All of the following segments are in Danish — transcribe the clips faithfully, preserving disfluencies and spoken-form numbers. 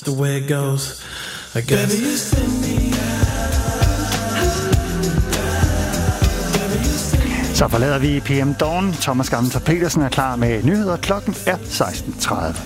the way it goes, I guess. Baby, you send me Så forlader vi P M Dawn. Thomas Gammeltoft Petersen er klar med nyheder. Klokken er seksten tredive.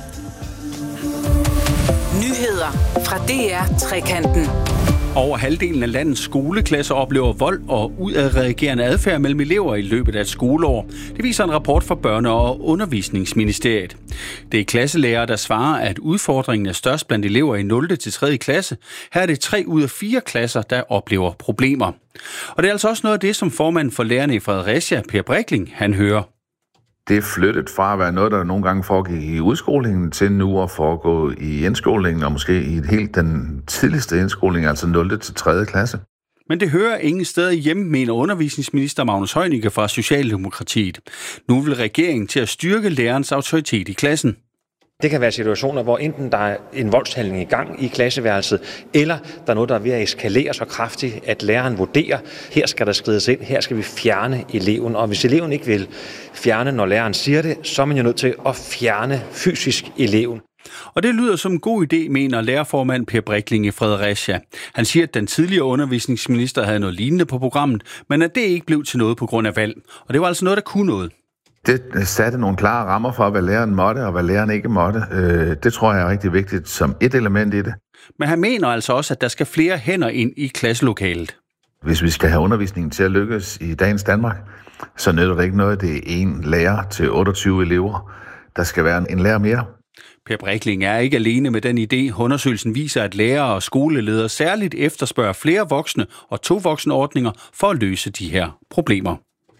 Nyheder fra D R Trekanten. Over halvdelen af landets skoleklasser oplever vold og udadreagerende adfærd mellem elever i løbet af et skoleår. Det viser en rapport fra Børne- og Undervisningsministeriet. Det er klasselærer, der svarer, at udfordringen er størst blandt elever i nul til tredje klasse. Her er det tre ud af fire klasser, der oplever problemer. Og det er altså også noget af det, som formanden for lærerne i Fredericia, Per Breckling, han hører. Det er flyttet fra at være noget, der nogle gange foregik i udskolingen, til nu at foregå i indskolingen, og måske i et helt den tidligste indskoling, altså nul til tredje klasse. Men det hører ingen steder hjemme, mener undervisningsminister Magnus Heunicke fra Socialdemokratiet. Nu vil regeringen til at styrke lærerens autoritet i klassen. Det kan være situationer, hvor enten der er en voldshandling i gang i klasseværelset, eller der er noget, der er ved at eskalere så kraftigt, at læreren vurderer, her skal der skrides ind, her skal vi fjerne eleven. Og hvis eleven ikke vil fjerne, når læreren siger det, så er man jo nødt til at fjerne fysisk eleven. Og det lyder som en god idé, mener lærerformand Per Breckling i Fredericia. Han siger, at den tidligere undervisningsminister havde noget lignende på programmet, men at det ikke blev til noget på grund af valg. Og det var altså noget, der kunne noget. Det satte nogle klare rammer for, hvad læreren måtte og hvad læreren ikke måtte. Det tror jeg er rigtig vigtigt som et element i det. Men han mener altså også, at der skal flere hænder ind i klasselokalet. Hvis vi skal have undervisningen til at lykkes i dagens Danmark, så nytter det ikke noget, det er en lærer til otteogtyve elever. Der skal være en lærer mere. Per Breckling er ikke alene med den idé. Undersøgelsen viser, at lærere og skoleledere særligt efterspørger flere voksne og tovoksenordninger for at løse de her problemer.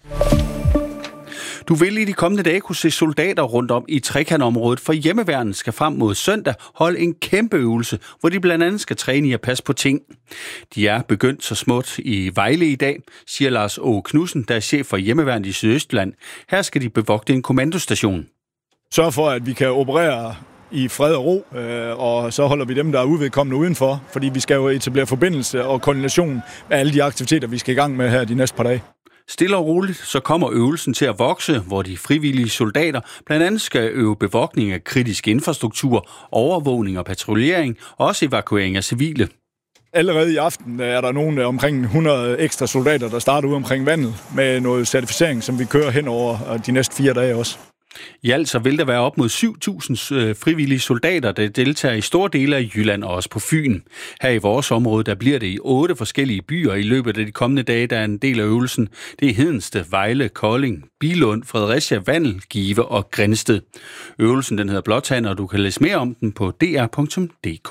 Du vil i de kommende dage kunne se soldater rundt om i trekantområdet, for hjemmeværnet skal frem mod søndag holde en kæmpe øvelse, hvor de blandt andet skal træne i at passe på ting. De er begyndt så småt i Vejle i dag, siger Lars Åge Knudsen, der er chef for hjemmeværnet i Sydøstland. Her skal de bevogte en kommandostation. Sørg for, at vi kan operere i fred og ro, og så holder vi dem, der er uvedkommende udenfor, fordi vi skal jo etablere forbindelse og koordination med alle de aktiviteter, vi skal i gang med her de næste par dage. Stille og roligt, så kommer øvelsen til at vokse, hvor de frivillige soldater blandt andet skal øve bevogtning af kritisk infrastruktur, overvågning og patruljering, og også evakuering af civile. Allerede i aften er der nogle omkring hundrede ekstra soldater, der starter ude omkring vandet med noget certificering, som vi kører hen over de næste fire dage også. I alt så vil der være op mod syv tusind frivillige soldater, der deltager i store dele af Jylland og også på Fyn. Her i vores område, der bliver det i otte forskellige byer i løbet af de kommende dage, der er en del af øvelsen. Det er Hedensted, Vejle, Kolding, Billund, Fredericia, Vandel, Give og Grindsted. Øvelsen den hedder Blåtand, og du kan læse mere om den på d r punktum d k.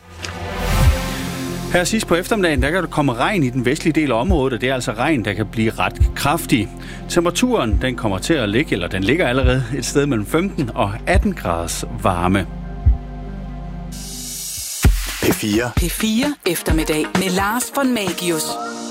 Her sidst på eftermiddagen, der kan der komme regn i den vestlige del af området, og det er altså regn, der kan blive ret kraftig. Temperaturen, den kommer til at ligge, eller den ligger allerede et sted mellem femten og atten graders varme. P fire. P fire eftermiddag med Lars von Magius.